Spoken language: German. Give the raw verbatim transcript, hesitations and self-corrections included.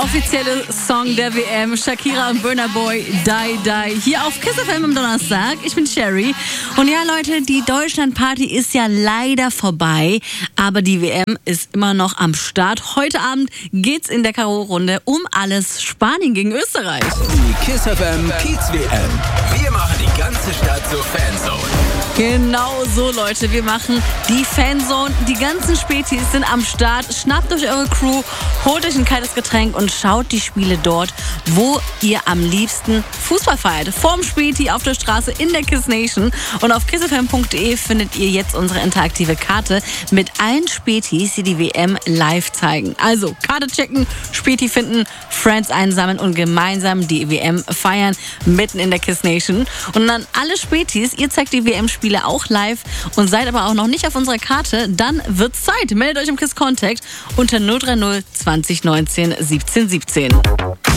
Offizielle Song der W M, Shakira und Burna Boy, Die Die, hier auf Kiss F M am Donnerstag. Ich bin Sherry. Und ja, Leute, die Deutschland-Party ist ja leider vorbei, aber die W M ist immer noch am Start. Heute Abend geht's in der K O-Runde um alles. Spanien gegen Österreich. Die Kiss F M Kiez W M. Wir machen die ganze Stadt zur Fanzone. Genau so, Leute. Wir machen die Fanzone. Die ganzen Spätis sind am Start. Schnappt euch eure Crew, holt euch ein kaltes Getränk und schaut die Spiele dort, wo ihr am liebsten Fußball feiert. Vorm Späti, auf der Straße, in der Kiss Nation. Und auf kiss f m punkt d e findet ihr jetzt unsere interaktive Karte mit allen Spätis, die die W M live zeigen. Also Karte checken, Späti finden, Friends einsammeln und gemeinsam die W M feiern, mitten in der Kiss Nation. Und dann alle Spätis, ihr zeigt die W M-Spiele auch live und seid aber auch noch nicht auf unserer Karte, dann wird's Zeit. Meldet euch im Kiss Contact unter null drei null zwanzig neunzehn siebzehn siebzehn.